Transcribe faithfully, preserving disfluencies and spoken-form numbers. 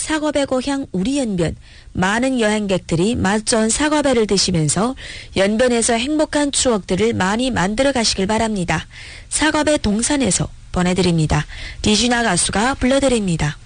사과배 고향 우리 연변, 많은 여행객들이 맛 좋은 사과배를 드시면서 연변에서 행복한 추억들을 많이 만들어 가시길 바랍니다. 사과배 동산에서 보내드립니다. 디지나 가수가 불러드립니다.